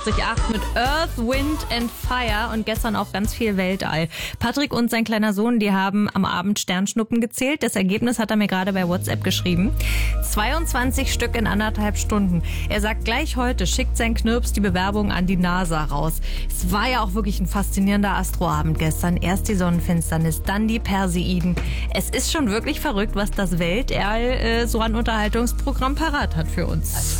88.8 mit Earth, Wind and Fire und gestern auch ganz viel Weltall. Patrick und sein kleiner Sohn, die haben am Abend Sternschnuppen gezählt. Das Ergebnis hat er mir gerade bei WhatsApp geschrieben. 22 Stück in 1,5 Stunden. Er sagt, gleich heute schickt sein Knirps die Bewerbung an die NASA raus. Es war ja auch wirklich ein faszinierender Astroabend gestern. Erst die Sonnenfinsternis, dann die Perseiden. Es ist schon wirklich verrückt, was das Weltall so an Unterhaltungsprogramm parat hat für uns.